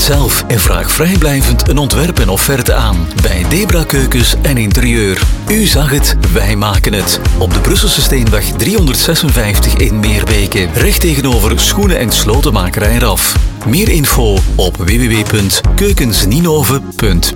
zelf en vraag vrijblijvend een ontwerp en offerte aan bij Debra Keukens en Interieur. U zag het, wij maken het. Op de Brusselse Steenweg 356 in Meerbeke, recht tegenover Schoenen- en Slotenmakerij RAF. Meer info op www.keukensninove.be.